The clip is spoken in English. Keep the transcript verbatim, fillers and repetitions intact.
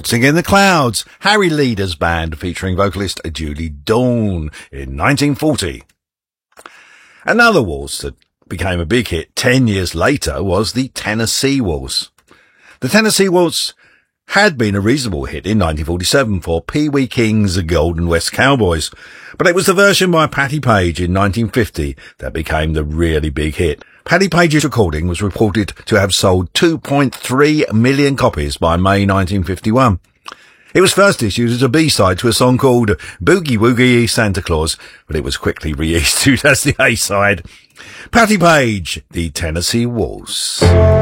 Waltzing in the Clouds, Harry Leader's band featuring vocalist Julie Dawn in nineteen forty. Another waltz that became a big hit ten years later was the Tennessee Waltz. The Tennessee Waltz had been a reasonable hit in nineteen forty-seven for Pee Wee King's Golden West Cowboys, but it was the version by Patti Page in nineteen fifty that became the really big hit. Patti Page's recording was reported to have sold two point three million copies by May nineteen fifty-one. It was first issued as a B-side to a song called Boogie Woogie Santa Claus, but it was quickly reissued as the A-side. Patti Page, the Tennessee Waltz.